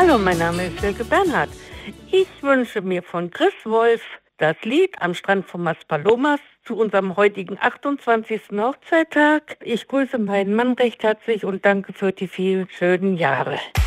Hallo, mein Name ist Silke Bernhard. Ich wünsche mir von Chris Wolf das Lied Am Strand von Maspalomas zu unserem heutigen 28. Hochzeittag. Ich grüße meinen Mann recht herzlich und danke für die vielen schönen Jahre.